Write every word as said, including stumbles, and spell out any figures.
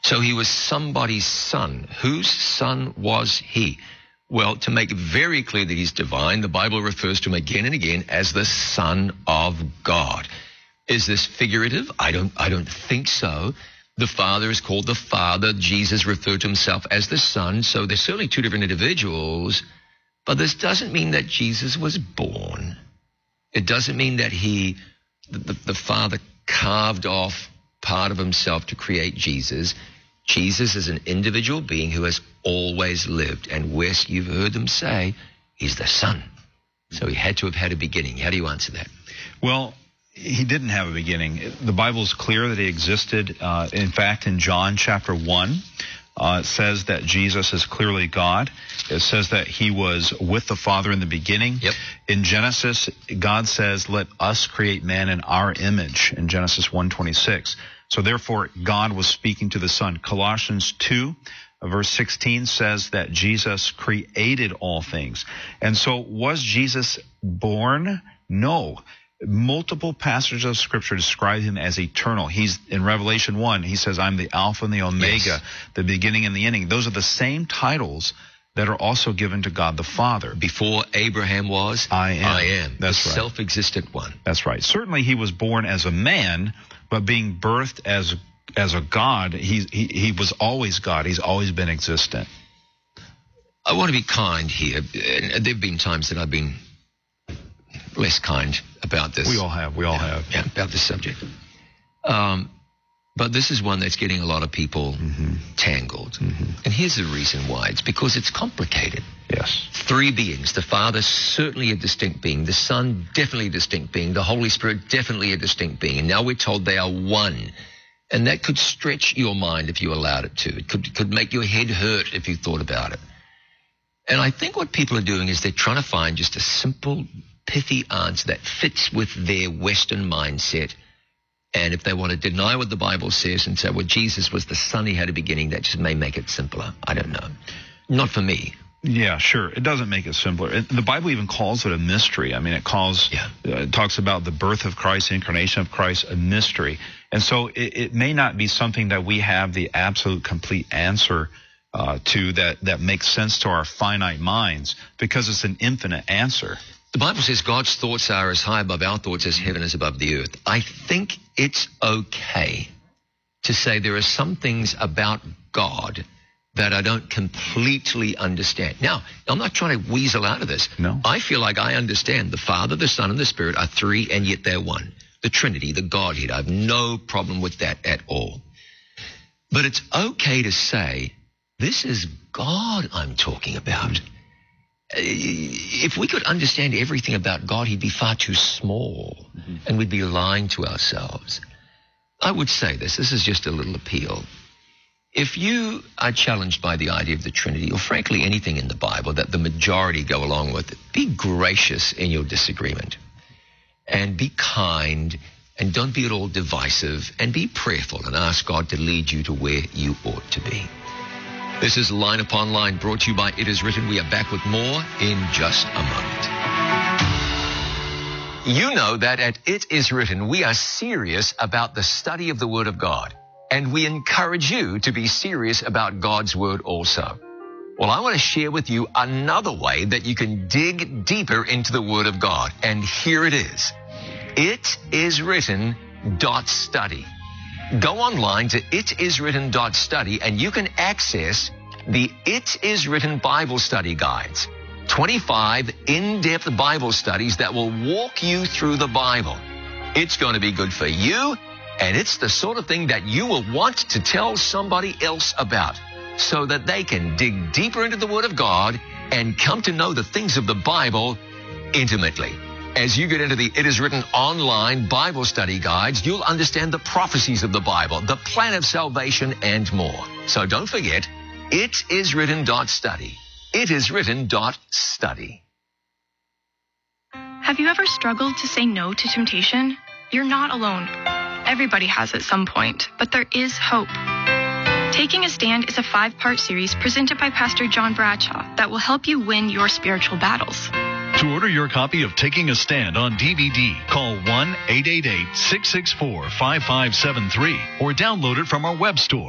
So he was somebody's son. Whose son was he? Well, to make very clear that he's divine, the Bible refers to him again and again as the Son of God. Is this figurative? I don't, I don't think so. The Father is called the Father. Jesus referred to himself as the Son. So there's certainly two different individuals. But this doesn't mean that Jesus was born. It doesn't mean that he, the, the Father carved off part of himself to create Jesus. Jesus is an individual being who has always lived. And Wes, you've heard them say, he's the Son. So he had to have had a beginning. How do you answer that? Well, he didn't have a beginning. The Bible is clear that he existed. Uh, in fact, in John chapter one, uh, it says that Jesus is clearly God. It says that he was with the Father in the beginning. Yep. In Genesis, God says, let us create man in our image, in Genesis one twenty-six. So therefore, God was speaking to the Son. Colossians two, verse sixteen says that Jesus created all things. And so was Jesus born? No. Multiple passages of Scripture describe him as eternal. He's in Revelation one, he says, I'm the Alpha and the Omega, yes, the beginning and the ending. Those are the same titles that are also given to God the Father. Before Abraham was, I am. I am. That's the right. Self-existent one. That's right. Certainly he was born as a man, but being birthed as as a God, he, he, he was always God. He's always been existent. I want to be kind here. And there have been times that I've been less kind about this. We all have. We all yeah, have. Yeah, about this subject. Um, but this is one that's getting a lot of people mm-hmm. tangled. Mm-hmm. And here's the reason why. It's because it's complicated. Yes. Three beings. The Father, certainly a distinct being. The Son, definitely a distinct being. The Holy Spirit, definitely a distinct being. And now we're told they are one. And that could stretch your mind if you allowed it to. It could, could make your head hurt if you thought about it. And I think what people are doing is they're trying to find just a simple, pithy answer that fits with their Western mindset. And if they want to deny what the Bible says and say, well, Jesus was the Son, he had a beginning, that just may make it simpler. I don't know. Not for me. Yeah, sure. It doesn't make it simpler. It, the Bible even calls it a mystery. I mean, it calls, yeah. uh, it talks about the birth of Christ, the incarnation of Christ, a mystery. And so it, it may not be something that we have the absolute complete answer uh, to that, that makes sense to our finite minds, because it's an infinite answer. The Bible says God's thoughts are as high above our thoughts as heaven is above the earth. I think it's okay to say there are some things about God that I don't completely understand. Now, I'm not trying to weasel out of this. No. I feel like I understand the Father, the Son, and the Spirit are three, and yet they're one. The Trinity, the Godhead. I have no problem with that at all. But it's okay to say, this is God I'm talking about. If we could understand everything about God, he'd be far too small, mm-hmm. and we'd be lying to ourselves. I would say this. This is just a little appeal. If you are challenged by the idea of the Trinity, or frankly anything in the Bible that the majority go along with, be gracious in your disagreement. And be kind, and don't be at all divisive, and be prayerful and ask God to lead you to where you ought to be. This is Line Upon Line, brought to you by It Is Written. We are back with more in just a moment. You know that at It Is Written, we are serious about the study of the Word of God. And we encourage you to be serious about God's Word also. Well, I want to share with you another way that you can dig deeper into the Word of God. And here it is. It is written dot study. Go online to it is written dot study and you can access the It Is Written Bible Study Guides. twenty-five in-depth Bible studies that will walk you through the Bible. It's going to be good for you, and it's the sort of thing that you will want to tell somebody else about so that they can dig deeper into the Word of God and come to know the things of the Bible intimately. As you get into the It Is Written online Bible study guides, you'll understand the prophecies of the Bible, the plan of salvation, and more. So don't forget, it is written dot study. it is written dot study. Have you ever struggled to say no to temptation? You're not alone. Everybody has at some point, but there is hope. Taking a Stand is a five-part series presented by Pastor John Bradshaw that will help you win your spiritual battles. To order your copy of Taking a Stand on D V D, call one eight eight eight, six six four, five five seven three or download it from our web store.